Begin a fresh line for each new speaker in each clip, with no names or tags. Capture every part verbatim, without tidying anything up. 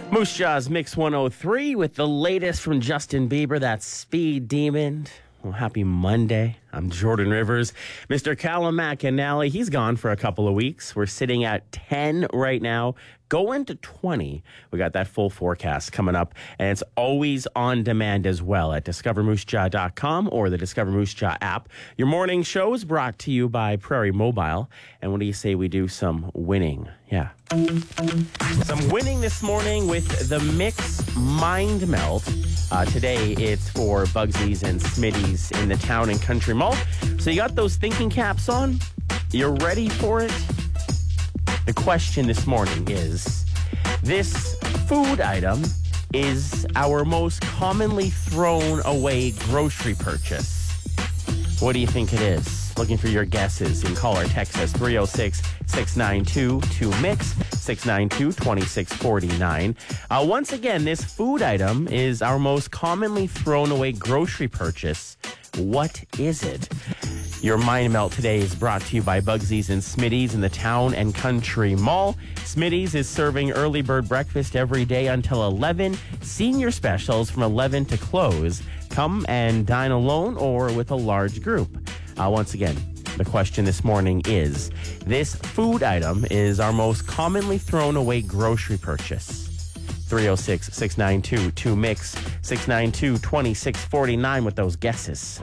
Moose Jaw's Mix one oh three with the latest from Justin Bieber. That's Speed Demon. Well, happy Monday. I'm Jordan Rivers. Mister Callum McAnally, he's gone for a couple of weeks. We're sitting at ten right now, going to twenty. We got that full forecast coming up, and it's always on demand as well at discover moose jaw dot com or the Discover Moose Jaw app. Your morning show is brought to you by Prairie Mobile. And what do you say we do some winning? Yeah. Some winning this morning with the Mix Mind Melt. Uh, today, it's for Bugsies and Smitties in the Town and Country Mall. So you got those thinking caps on? You're ready for it? The question this morning is, this food item is our most commonly thrown away grocery purchase. What do you think it is? Looking for your guesses. You can call or text us three oh six, six nine two, two mix, six nine two, two six four nine. Uh, once again, this food item is our most commonly thrown away grocery purchase. What is it? Your Mind Melt today is brought to you by Bugsies and Smitties in the Town and Country Mall. Smitties is serving early bird breakfast every day until eleven. Senior specials from eleven to close. Come and dine alone or with a large group. Uh, once again, the question this morning is, this food item is our most commonly thrown away grocery purchase. three oh six, six nine two, two mix, six nine two, two six four nine with those guesses.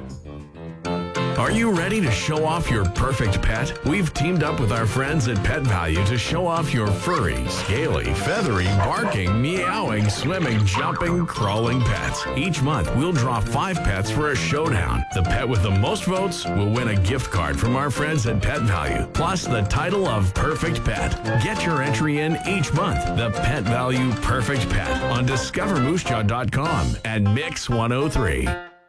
Are you ready to show off your perfect pet? We've teamed up with our friends at Pet Value to show off your furry, scaly, feathery, barking, meowing, swimming, jumping, crawling pets. Each month, we'll draw five pets for a showdown. The pet with the most votes will win a gift card from our friends at Pet Value, plus the title of Perfect Pet. Get your entry in each month. The Pet Value Perfect Pet on discover moose jaw dot com and Mix one oh three.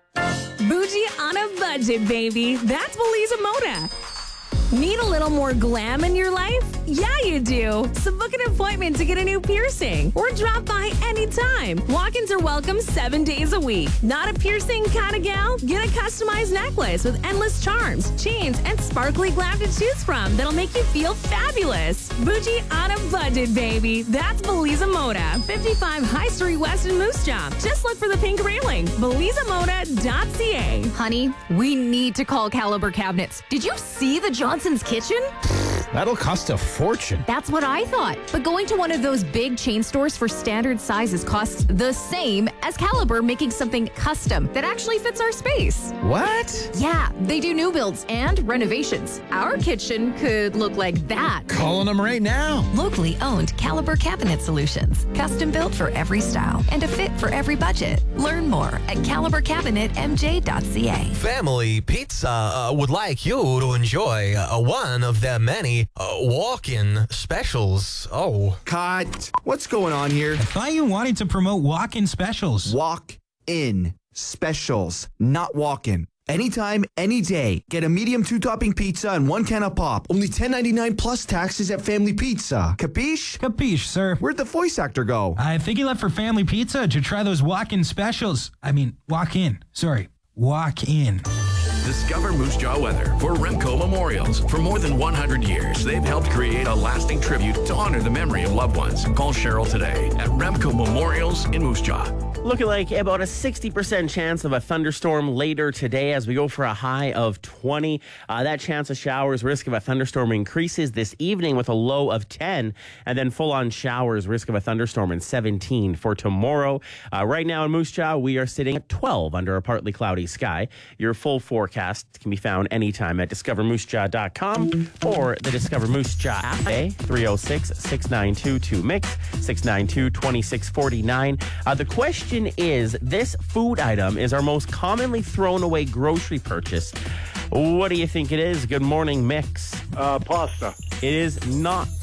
Bougie on a budget, baby. That's Belisa Moda. Need a little more glam in your life? Yeah, you do. So book an appointment to get a new piercing or drop by anytime. Walk-ins are welcome seven days a week. Not a piercing kind of gal? Get a customized necklace with endless charms, chains, and sparkly glam to choose from that'll make you feel fabulous. Bougie on a budget, baby. That's Belisa Moda. fifty-five High Street West in Moose Jaw. Just look for the pink railing. belisa moda dot c a.
Honey, we need to call Caliber Cabinets. Did you see the Johnson's Kitchen?
That'll cost a fortune.
That's what I thought. But going to one of those big chain stores for standard sizes costs the same as Caliber making something custom that actually fits our space.
What?
Yeah, they do new builds and renovations. Our kitchen could look like that.
Calling them right now.
Locally owned Caliber Cabinet Solutions. Custom built for every style and a fit for every budget. Learn more at caliber cabinet m j dot c a.
Family Pizza uh, would like you to enjoy uh, one of their many uh, walk-in specials. Oh.
Cut. What's going on here?
I thought you wanted to promote walk-in specials.
Walk-in specials, not walk-in. Anytime, any day. Get a medium two-topping pizza and one can of pop. Only ten ninety-nine plus taxes at Family Pizza. Capiche?
Capiche, sir.
Where'd the voice actor go?
I think he left for Family Pizza to try those walk-in specials. I mean, walk-in. Sorry, walk-in.
Discover Moose Jaw weather for Remco Memorials. For more than one hundred years, they've helped create a lasting tribute to honor the memory of loved ones. Call Cheryl today at Remco Memorials in Moose Jaw.
Looking like about a sixty percent chance of a thunderstorm later today as we go for a high of twenty. Uh, that chance of showers, risk of a thunderstorm increases this evening with a low of ten. And then full-on showers, risk of a thunderstorm in seventeen for tomorrow. Uh, right now in Moose Jaw, we are sitting at twelve under a partly cloudy sky. Your full forecast can be found anytime at discover moose jaw dot com or the Discover Moose Jaw app. three oh six, six nine two, two mix, six nine two, two six four nine. Uh, the question is, this food item is our most commonly thrown away grocery purchase. What do you think it is? Good morning, Mix.
Uh, pasta.
It is not